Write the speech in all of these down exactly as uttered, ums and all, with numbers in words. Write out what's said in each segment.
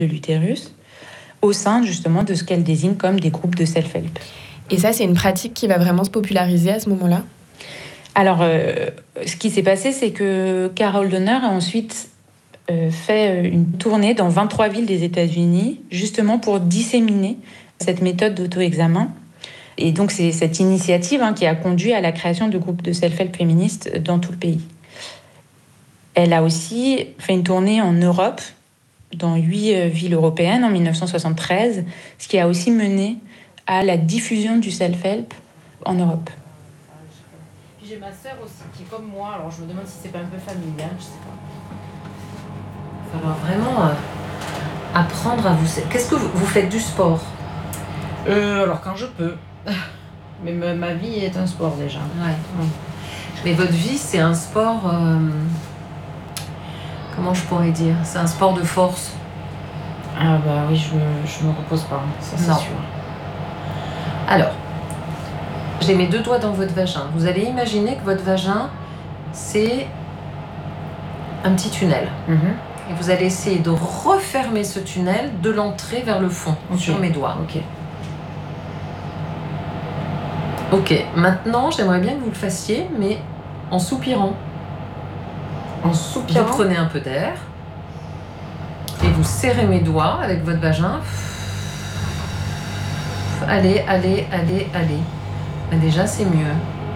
de l'utérus au sein justement de ce qu'elle désigne comme des groupes de self-help. Et ça, c'est une pratique qui va vraiment se populariser à ce moment-là ? Alors, euh, ce qui s'est passé, c'est que Carol Donner a ensuite euh, fait une tournée dans vingt-trois villes des États-Unis, justement pour disséminer cette méthode d'auto-examen. Et donc, c'est cette initiative hein, qui a conduit à la création de groupes de self-help féministes dans tout le pays. Elle a aussi fait une tournée en Europe, dans huit villes européennes en dix-neuf cent soixante-treize, ce qui a aussi mené à la diffusion du self-help en Europe. J'ai ma sœur aussi qui est comme moi, alors je me demande si c'est pas un peu familial, je sais pas. Il va falloir vraiment euh, apprendre à vous... Qu'est-ce que vous, vous faites du sport ? euh, Alors quand je peux. Mais ma, ma vie est un sport déjà. Ouais. ouais. Mais votre vie, c'est un sport... Euh, comment je pourrais dire ? C'est un sport de force. Ah bah oui, je me, je me repose pas, ça c'est non. sûr. Alors, j'ai mes deux doigts dans votre vagin. Vous allez imaginer que votre vagin, c'est un petit tunnel. Mm-hmm. Et vous allez essayer de refermer ce tunnel de l'entrée vers le fond, okay. sur mes doigts. Ok. Ok, maintenant, j'aimerais bien que vous le fassiez, mais en soupirant. En soupirant ? Vous prenez un peu d'air et vous serrez mes doigts avec votre vagin. Allez, allez, allez, allez. Mais déjà, c'est mieux.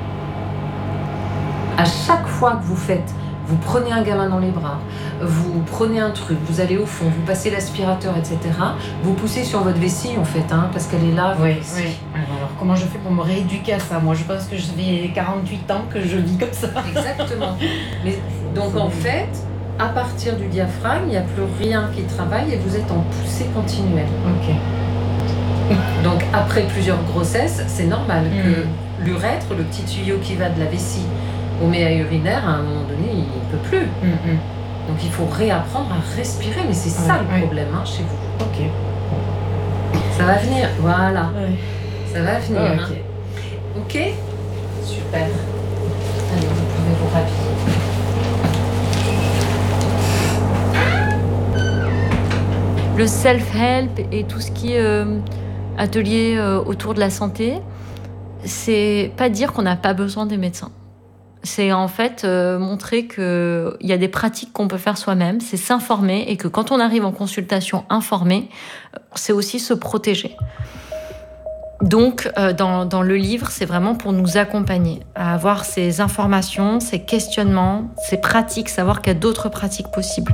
À chaque fois que vous faites, vous prenez un gamin dans les bras, vous prenez un truc, vous allez au fond, vous passez l'aspirateur, et cetera. Vous poussez sur votre vessie, en fait, hein, parce qu'elle est là. Oui, oui. Alors, comment je fais pour me rééduquer à ça ? Moi, je pense que je fais quarante-huit ans que je vis comme ça. Exactement. Mais, donc, en fait, à partir du diaphragme, il n'y a plus rien qui travaille et vous êtes en poussée continuelle. Ok. Donc après plusieurs grossesses, c'est normal mmh. que l'urètre, le petit tuyau qui va de la vessie au méa urinaire, à un moment donné, il ne peut plus. Mmh. Donc il faut réapprendre à respirer, mais c'est ça ouais, le ouais. problème hein, chez vous. Ok. Ça va venir, voilà. Ouais. Ça va venir. Oh, ok. Hein. Ok. Super. Allez, vous pouvez vous rhabiller. Le self-help et tout ce qui est euh, atelier euh, autour de la santé, c'est pas dire qu'on n'a pas besoin des médecins. C'est en fait euh, montrer qu'il y a des pratiques qu'on peut faire soi-même, c'est s'informer et que quand on arrive en consultation informé, c'est aussi se protéger. Donc, euh, dans, dans le livre, c'est vraiment pour nous accompagner à avoir ces informations, ces questionnements, ces pratiques, savoir qu'il y a d'autres pratiques possibles.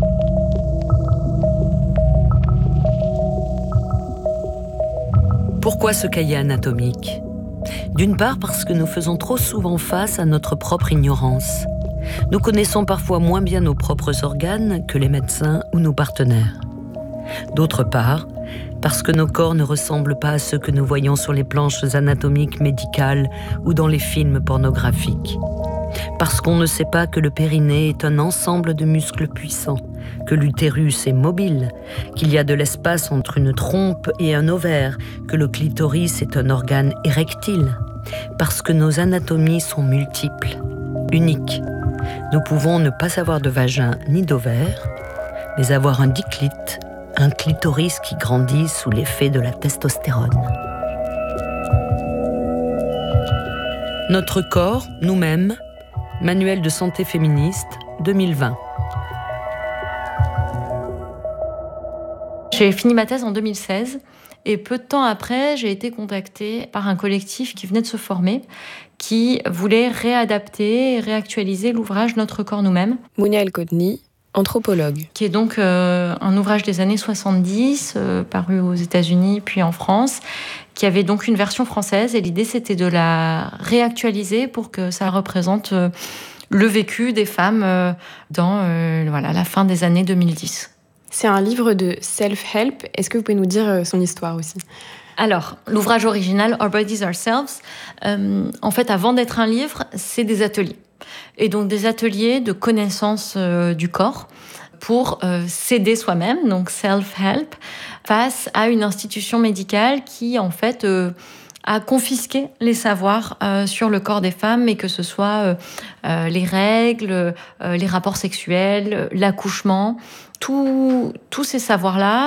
Pourquoi ce cahier anatomique ? D'une part parce que nous faisons trop souvent face à notre propre ignorance. Nous connaissons parfois moins bien nos propres organes que les médecins ou nos partenaires. D'autre part, parce que nos corps ne ressemblent pas à ceux que nous voyons sur les planches anatomiques médicales ou dans les films pornographiques. Parce qu'on ne sait pas que le périnée est un ensemble de muscles puissants, que l'utérus est mobile, qu'il y a de l'espace entre une trompe et un ovaire, que le clitoris est un organe érectile, parce que nos anatomies sont multiples, uniques. Nous pouvons ne pas avoir de vagin ni d'ovaire, mais avoir un diclite, un clitoris qui grandit sous l'effet de la testostérone. Notre corps, nous-mêmes, Manuel de santé féministe, deux mille vingt. J'ai fini ma thèse en deux mille seize et peu de temps après, j'ai été contactée par un collectif qui venait de se former, qui voulait réadapter et réactualiser l'ouvrage Notre corps nous-mêmes. Mounia El-Kotni, anthropologue. Qui est donc euh, un ouvrage des années soixante-dix, euh, paru aux États-Unis puis en France, qui avait donc une version française et l'idée c'était de la réactualiser pour que ça représente euh, le vécu des femmes euh, dans euh, voilà, la fin des années deux mille dix. C'est un livre de self-help. Est-ce que vous pouvez nous dire son histoire aussi ? Alors, l'ouvrage original, Our Bodies Ourselves, euh, en fait, avant d'être un livre, c'est des ateliers. Et donc des ateliers de connaissance euh, du corps pour euh, s'aider soi-même, donc self-help, face à une institution médicale qui, en fait, euh, a confisqué les savoirs euh, sur le corps des femmes, et que ce soit euh, euh, les règles, euh, les rapports sexuels, l'accouchement, tout, tous ces savoirs-là,